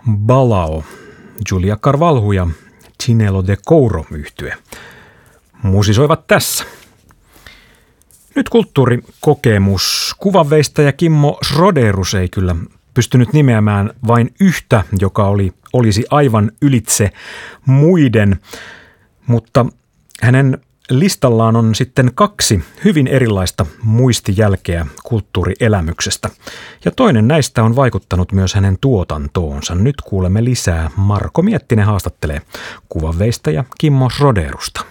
Balao, Julia Carvalho ja Cinelo de Couro -yhtye musisoivat tässä. Nyt kulttuurikokemus. Kuvanveistäjä Kimmo Schroderus ei kyllä pystynyt nimeämään vain yhtä, joka olisi aivan ylitse muiden, mutta hänen listallaan on sitten 2 hyvin erilaista muistijälkeä kulttuurielämyksestä. Ja toinen näistä on vaikuttanut myös hänen tuotantoonsa. Nyt kuulemme lisää. Marko Miettinen haastattelee kuvanveistäjä Kimmo Schroderusta.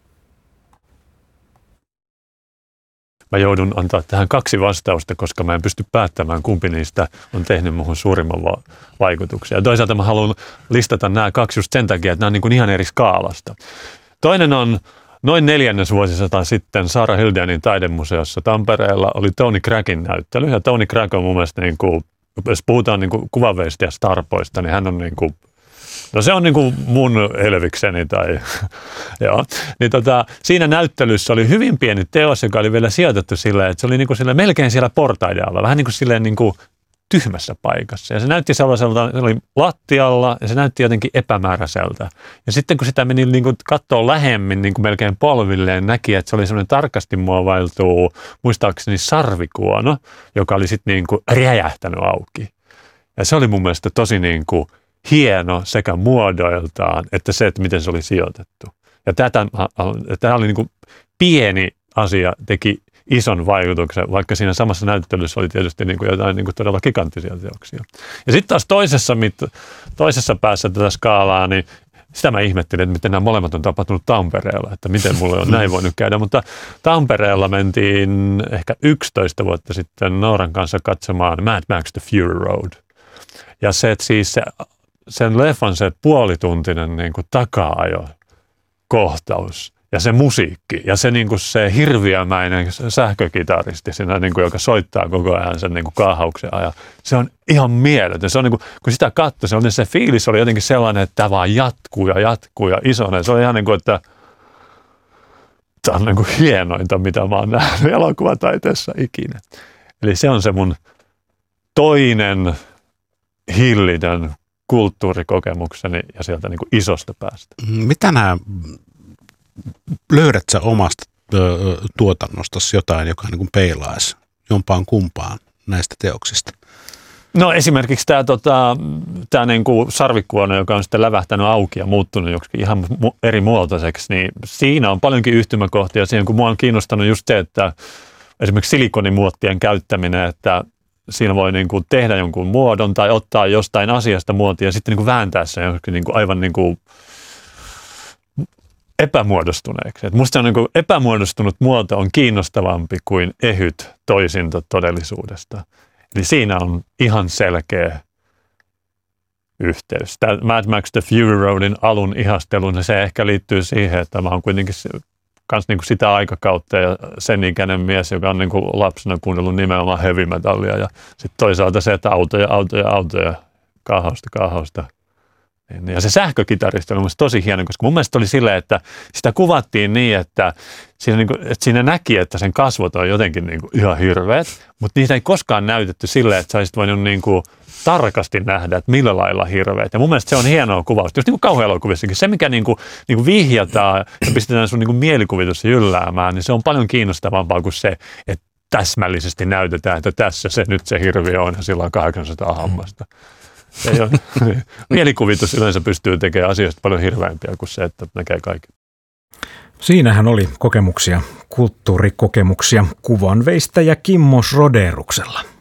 Mä joudun antaa tähän 2 vastausta, koska mä en pysty päättämään, kumpi niistä on tehnyt muhun suurimman vaikutuksia. Ja toisaalta mä haluan listata nämä 2 just sen takia, että nämä on niin kuin ihan eri skaalasta. Toinen on noin 4. vuosisata sitten Sarah Hildenin taidemuseossa Tampereella oli Tony Cragin näyttely. Ja Tony Crag on mun mielestä, niin kuin, jos puhutaan niin kuin kuvanveistäjä starpoista, niin hän on niin kuin, no se on niin kuin mun Elvikseni tai joo. Niin siinä näyttelyssä oli hyvin pieni teos, joka oli vielä sijoitettu silleen, että se oli niin kuin silleen, melkein siellä portaiden alla, vähän niin kuin silleen niin kuin tyhmässä paikassa. Ja se näytti sellaiselta, se oli lattialla ja se näytti jotenkin epämääräiseltä. Ja sitten kun sitä meni niin kuin katsoa lähemmin niin kuin melkein polvilleen, näki, että se oli semmoinen tarkasti muovailtu, muistaakseni sarvikuono, joka oli sitten niin kuin räjähtänyt auki. Ja se oli mun mielestä tosi niin kuin hieno sekä muodoiltaan, että se, että miten se oli sijoitettu. Ja tämä oli niin kuin pieni asia, teki ison vaikutuksen, vaikka siinä samassa näyttelyssä oli tietysti niin kuin jotain niin kuin todella giganttisia teoksia. Ja sitten taas toisessa päässä tätä skaalaa, niin sitä mä ihmettelin, että miten nämä molemmat on tapahtunut Tampereella, että miten mulle on näin voinut käydä. Mutta Tampereella mentiin ehkä 11 vuotta sitten Nooran kanssa katsomaan Mad Max The Fury Road. Ja se, että siis sen leffan se puolituntinen niin kuin taka-ajo kohtaus ja se musiikki ja se, niin kuin se hirviömäinen sähkökitaristi siinä, niin kuin, joka soittaa koko ajan sen niin kuin kaahauksen ajan. Se on ihan mieletön. Se on, niin kuin, kun sitä katsoi, se fiilis oli jotenkin sellainen, että tämä vaan jatkuu ja isonee. Se on ihan niin kuin, että tämä on niin kuin hienointa, mitä mä oon nähnyt elokuvataiteessa ikinä. Eli se on se mun toinen hillitön kulttuurikokemukseni ja sieltä niin kuin isosta päästä. Mitä nämä, löydät sä omasta tuotannostasi jotain, joka niin kuin peilaisi jompaan kumpaan näistä teoksista? No esimerkiksi tämä niin kuin sarvikuono, joka on sitten lävähtänyt auki ja muuttunut joksikin ihan eri muotoiseksi, niin siinä on paljonkin yhtymäkohtia siihen, kun mua on kiinnostanut just se, että esimerkiksi silikonimuottien käyttäminen, että siinä voi niin kuin tehdä jonkun muodon tai ottaa jostain asiasta muotia ja sitten niin kuin vääntää sen niin kuin aivan niin kuin epämuodostuneeksi. Et musta on niin kuin epämuodostunut muoto on kiinnostavampi kuin ehyt toisinto todellisuudesta. Eli siinä on ihan selkeä yhteys. Tämä Mad Max The Fury Roadin alun ihastelun, se ehkä liittyy siihen, että mä oon kuitenkin kans niinku sitä aikakautta ja sen ikäinen mies, joka on niinku lapsena kuunnellut nimenomaan heavy metallia ja sitten toisaalta se, että autoja, kaahausta. Ja se sähkökitaristi oli mun tosi hieno, koska mun mielestä oli silleen, että sitä kuvattiin niin, että siinä näki, että sen kasvot on jotenkin niinku ihan hirveät, mutta niitä ei koskaan näytetty silleen, että sä olisit voinut niinku tarkasti nähdä, että millä lailla hirveät. Ja mun mielestä se on hienoa kuvausta. Just niin kuin kauhuelokuvissakin. Se, mikä niin kuin vihjataan ja pistetään sun niin kuin mielikuvitus jylläämään, niin se on paljon kiinnostavampaa kuin se, että täsmällisesti näytetään, että tässä se nyt se hirviö on ja sillä on 800 hammasta. Mielikuvitus yleensä pystyy tekemään asioista paljon hirveämpiä kuin se, että näkee kaikki. Siinähän oli kokemuksia, kulttuurikokemuksia kuvanveistäjä Kimmo Schroderuksella.